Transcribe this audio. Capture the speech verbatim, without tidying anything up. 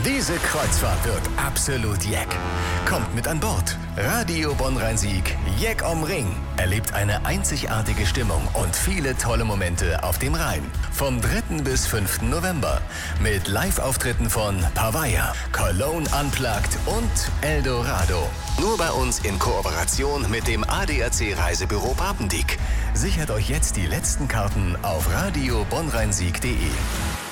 Diese Kreuzfahrt wird absolut jeck. Kommt mit an Bord. Radio Bonn-Rhein-Sieg, Jeck om Ring. Erlebt eine einzigartige Stimmung und viele tolle Momente auf dem Rhein. Vom dritten bis fünften November. Mit Live-Auftritten von Pavaya, Cologne Unplugged und Eldorado. Nur bei uns in Kooperation mit dem A D A C Reisebüro Papendiek. Sichert euch jetzt die letzten Karten auf radio bonn rhein sieg punkt de.